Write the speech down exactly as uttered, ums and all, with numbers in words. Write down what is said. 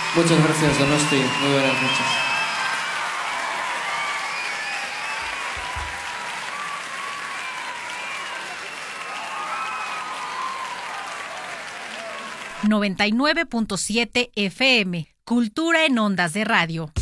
Muchas gracias, Donosti. Muy buenas noches. noventa y nueve punto siete F M, Cultura en Ondas de Radio.